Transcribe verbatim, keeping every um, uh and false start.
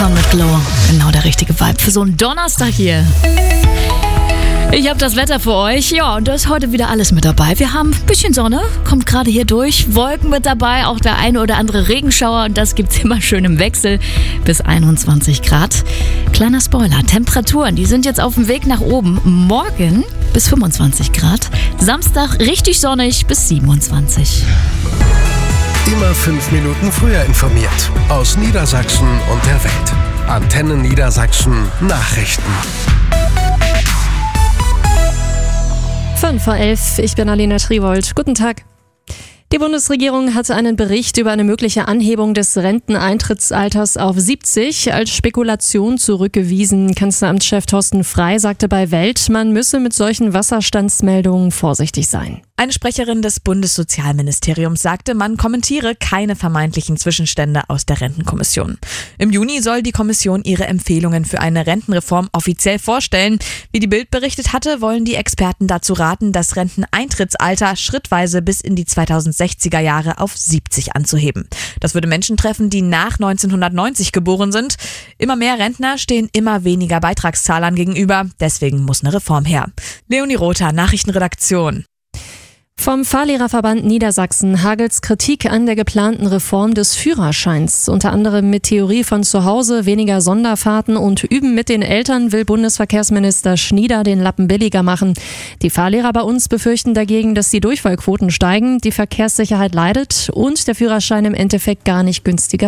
Akon mit Glow. Genau der richtige Vibe für so einen Donnerstag hier. Ich habe das Wetter für euch. Ja, und da ist heute wieder alles mit dabei. Wir haben ein bisschen Sonne, kommt gerade hier durch. Wolken mit dabei, auch der eine oder andere Regenschauer. Und das gibt's immer schön im Wechsel bis einundzwanzig Grad. Kleiner Spoiler, Temperaturen, die sind jetzt auf dem Weg nach oben. Morgen bis fünfundzwanzig Grad. Samstag richtig sonnig bis siebenundzwanzig. Immer fünf Minuten früher informiert. Aus Niedersachsen und der Welt. Antenne Niedersachsen Nachrichten. fünf vor elf, ich bin Alina Triwold. Guten Tag. Die Bundesregierung hat einen Bericht über eine mögliche Anhebung des Renteneintrittsalters auf siebzig als Spekulation zurückgewiesen. Kanzleramtschef Thorsten Frey sagte bei Welt, man müsse mit solchen Wasserstandsmeldungen vorsichtig sein. Eine Sprecherin des Bundessozialministeriums sagte, man kommentiere keine vermeintlichen Zwischenstände aus der Rentenkommission. Im Juni soll die Kommission ihre Empfehlungen für eine Rentenreform offiziell vorstellen. Wie die Bild berichtet hatte, wollen die Experten dazu raten, das Renteneintrittsalter schrittweise bis in die zweitausendsechziger Jahre auf siebzig anzuheben. Das würde Menschen treffen, die nach neunzehnhundertneunzig geboren sind. Immer mehr Rentner stehen immer weniger Beitragszahlern gegenüber. Deswegen muss eine Reform her. Leonie Rother, Nachrichtenredaktion. Vom Fahrlehrerverband Niedersachsen hagelt's Kritik an der geplanten Reform des Führerscheins. Unter anderem mit Theorie von zu Hause, weniger Sonderfahrten und Üben mit den Eltern will Bundesverkehrsminister Schnieder den Lappen billiger machen. Die Fahrlehrer bei uns befürchten dagegen, dass die Durchfallquoten steigen, die Verkehrssicherheit leidet und der Führerschein im Endeffekt gar nicht günstiger